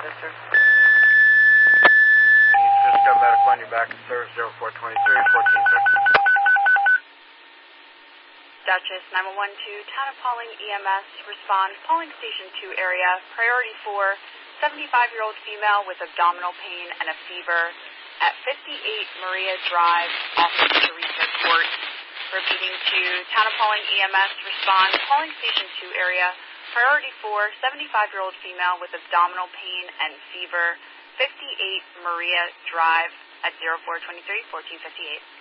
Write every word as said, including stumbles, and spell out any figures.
sir. East Frisco Medical on your back in service zero four twenty-three, fourteen fifty. Duchess nine one one two, Town of Pauling E M S, respond, Pauling Station two area, priority four, seventy-five-year-old female with abdominal pain and a fever at fifty-eight Maria Drive, office Teresa Court. Repeating to Town of Pauling E M S, respond, Pauling Station two area, priority four, seventy-five-year-old female with abdominal pain and fever, fifty-eight Maria Drive at zero four twenty-three, fourteen fifty-eight.